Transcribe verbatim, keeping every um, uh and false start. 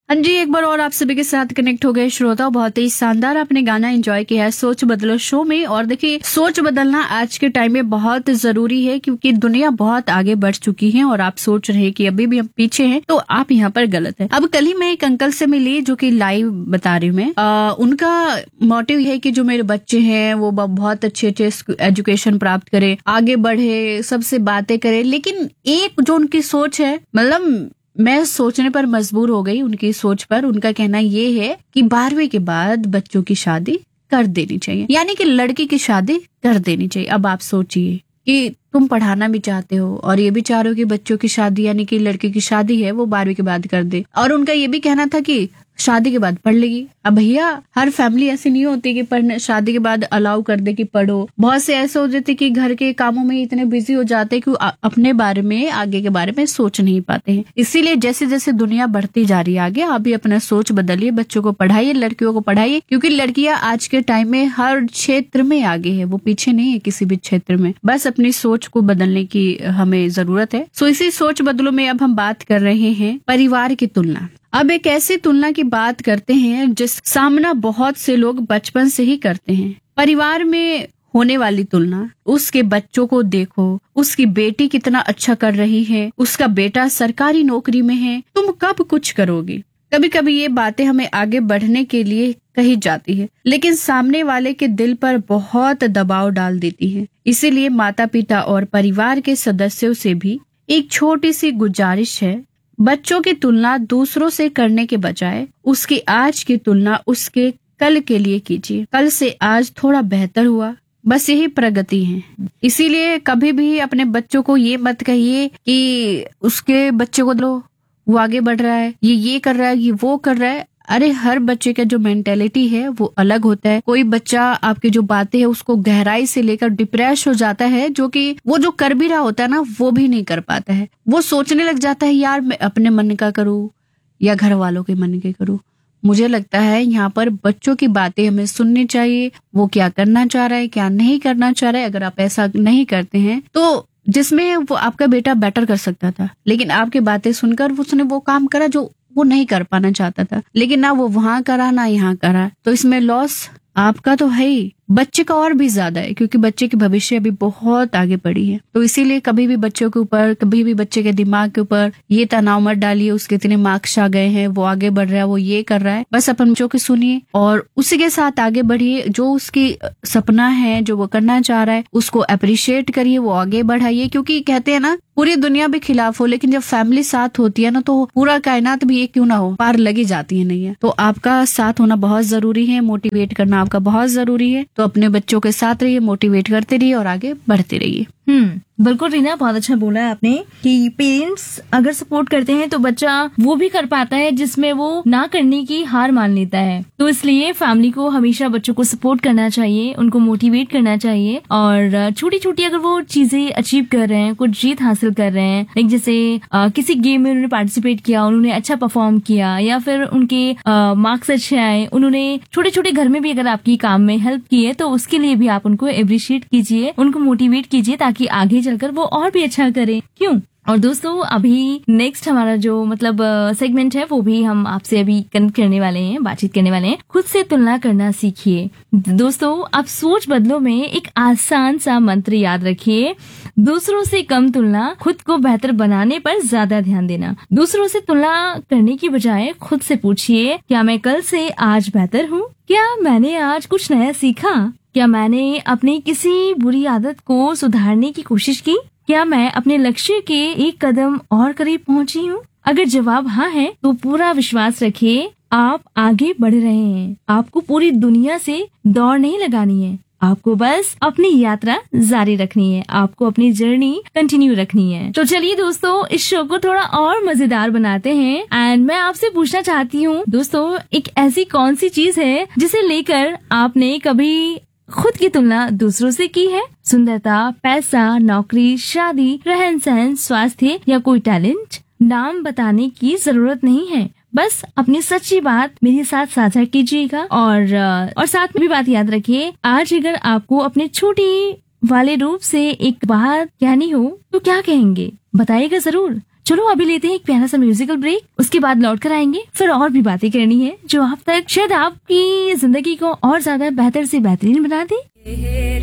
हाँ जी, एक बार और आप सभी के साथ कनेक्ट हो गए श्रोता। बहुत ही शानदार आपने गाना एंजॉय किया है सोच बदलो शो में। और देखिए, सोच बदलना आज के टाइम में बहुत जरूरी है, क्योंकि दुनिया बहुत आगे बढ़ चुकी है और आप सोच रहे हैं कि अभी भी हम पीछे हैं, तो आप यहाँ पर गलत है। अब कल ही मैं एक अंकल से मिली जो कि लाइव बता रही हूँ मैं। आ, उनका मोटिव है कि जो मेरे बच्चे हैं वो बहुत अच्छे अच्छे एजुकेशन प्राप्त करे, आगे बढ़े, सबसे बातें करे। लेकिन एक जो उनकी सोच है, मतलब मैं सोचने पर मजबूर हो गई उनकी सोच पर। उनका कहना ये है कि बारहवीं के बाद बच्चों की शादी कर देनी चाहिए, यानी कि लड़की की शादी कर देनी चाहिए। अब आप सोचिए कि तुम पढ़ाना भी चाहते हो और ये भी चाह रहे हो कि बच्चों की शादी, यानी कि लड़की की शादी है वो बारहवीं के बाद कर दे। और उनका ये भी कहना था कि शादी के बाद पढ़ लेगी। अब भैया, हर फैमिली ऐसी नहीं होती कि पढ़ने शादी के बाद अलाउ कर दे कि पढ़ो। बहुत से ऐसे हो जाते कि घर के कामों में इतने बिजी हो जाते कि अपने बारे में, आगे के बारे में सोच नहीं पाते हैं। इसीलिए जैसे जैसे दुनिया बढ़ती जा रही है आगे, आप भी अपना सोच बदलिए, बच्चों को पढ़ाइए, लड़कियों को पढ़ाइए, क्योंकि लड़कियां आज के टाइम में हर क्षेत्र में आगे है, वो पीछे नहीं है किसी भी क्षेत्र में। बस अपनी सोच को बदलने की हमें जरूरत है। सो इसी सोच बदलो में अब हम बात कर रहे हैं परिवार की तुलना। अब एक ऐसी तुलना की बात करते हैं जिस सामना बहुत से लोग बचपन से ही करते हैं। परिवार में होने वाली तुलना। उसके बच्चों को देखो, उसकी बेटी कितना अच्छा कर रही है, उसका बेटा सरकारी नौकरी में है, तुम कब कुछ करोगी। कभी कभी ये बातें हमें आगे बढ़ने के लिए कही जाती है, लेकिन सामने वाले के दिल पर बहुत दबाव डाल देती है। इसीलिए माता पिता और परिवार के सदस्यों से भी एक छोटी सी गुजारिश है, बच्चों की तुलना दूसरों से करने के बजाय उसकी आज की तुलना उसके कल के लिए कीजिए। कल से आज थोड़ा बेहतर हुआ, बस यही प्रगति है। इसीलिए कभी भी अपने बच्चों को ये मत कहिए कि उसके बच्चे को लो, वो आगे बढ़ रहा है, ये ये कर रहा है, ये वो कर रहा है। अरे हर बच्चे का जो मेंटेलिटी है वो अलग होता है। कोई बच्चा आपकी जो बातें है उसको गहराई से लेकर डिप्रेस हो जाता है, जो कि वो जो कर भी रहा होता है ना वो भी नहीं कर पाता है। वो सोचने लग जाता है यार मैं अपने मन का करूं या घर वालों के मन के करूं। मुझे लगता है यहाँ पर बच्चों की बातें हमें सुननी चाहिए, वो क्या करना चाह रहा है, क्या नहीं करना चाह रहा है। अगर आप ऐसा नहीं करते हैं तो जिसमें वो आपका बेटा बेटर कर सकता था, लेकिन आपकी बातें सुनकर उसने वो काम करा जो वो नहीं कर पाना चाहता था, लेकिन ना वो वहां करा ना यहाँ करा, तो इसमें लॉस आपका तो है ही, बच्चे का और भी ज्यादा है, क्योंकि बच्चे की भविष्य अभी बहुत आगे बढ़ी है। तो इसीलिए कभी भी बच्चों के ऊपर, कभी भी बच्चे के दिमाग के ऊपर ये तनाव मत डालिए उसके इतने मार्क्स आ गए हैं, वो आगे बढ़ रहा है, वो ये कर रहा है। बस अपन बच्चों की सुनिए और उसी के साथ आगे बढ़िए। जो उसकी सपना है, जो वो करना चाह रहा है, उसको अप्रिशिएट करिए, वो आगे बढ़ाइए। क्योंकि कहते हैं ना, पूरी दुनिया भी खिलाफ हो लेकिन जब फैमिली साथ होती है ना तो पूरा कायनात भी एक क्यों ना हो, पार लगी जाती है। नहीं है तो आपका साथ होना बहुत जरूरी है, मोटिवेट करना आपका बहुत जरूरी है। तो अपने बच्चों के साथ रहिए, मोटिवेट करते रहिए और आगे बढ़ते रहिए। हम्म बिल्कुल रीना, बहुत अच्छा बोला है आपने कि पेरेंट्स अगर सपोर्ट करते हैं तो बच्चा वो भी कर पाता है जिसमें वो ना करने की हार मान लेता है। तो इसलिए फैमिली को हमेशा बच्चों को सपोर्ट करना चाहिए, उनको मोटिवेट करना चाहिए। और छोटी छोटी अगर वो चीजें अचीव कर रहे हैं, कुछ जीत हासिल कर रहे हैं, लाइक जैसे आ, किसी गेम में उन्होंने पार्टिसिपेट किया, उन्होंने अच्छा परफॉर्म किया, या फिर उनके मार्क्स अच्छे आए, उन्होंने छोटे छोटे घर में भी अगर आपकी काम में हेल्प की है, तो उसके लिए भी आप उनको अप्रिशिएट कीजिए, उनको मोटिवेट कीजिए, ताकि आगे चलकर वो और भी अच्छा करे। क्यों? और दोस्तों, अभी नेक्स्ट हमारा जो मतलब सेगमेंट है वो भी हम आपसे अभी कनेक्ट करने वाले हैं, बातचीत करने वाले हैं। खुद से तुलना करना सीखिए। दोस्तों, आप सोच बदलो में एक आसान सा मंत्र याद रखिए, दूसरों से कम तुलना, खुद को बेहतर बनाने पर ज्यादा ध्यान देना। दूसरों से तुलना करने की बजाय खुद से पूछिए, क्या मैं कल से आज बेहतर हूँ? क्या मैंने आज कुछ नया सीखा? क्या मैंने अपनी किसी बुरी आदत को सुधारने की कोशिश की? क्या मैं अपने लक्ष्य के एक कदम और करीब पहुंची हूँ? अगर जवाब हाँ है तो पूरा विश्वास रखिए, आप आगे बढ़ रहे हैं। आपको पूरी दुनिया से दौड़ नहीं लगानी है, आपको बस अपनी यात्रा जारी रखनी है, आपको अपनी जर्नी कंटिन्यू रखनी है। तो चलिए दोस्तों, इस शो को थोड़ा और मजेदार बनाते हैं। एंड मैं आपसे पूछना चाहती हूँ दोस्तों, एक ऐसी कौन सी चीज है जिसे लेकर आपने कभी खुद की तुलना दूसरों से की है? सुंदरता, पैसा, नौकरी, शादी, रहन सहन, स्वास्थ्य या कोई टैलेंट? नाम बताने की जरूरत नहीं है, बस अपनी सच्ची बात मेरे साथ साझा कीजिएगा। और और साथ में भी बात याद रखिए, आज अगर आपको अपने छोटी वाले रूप से एक बात कहनी हो तो क्या कहेंगे? बताइएगा जरूर। चलो अभी लेते हैं एक प्यारा सा म्यूजिकल ब्रेक, उसके बाद लौट कर आएंगे, फिर और भी बातें करनी है जो आप तक शायद आपकी जिंदगी को और ज्यादा बेहतर से बेहतरीन बना दे।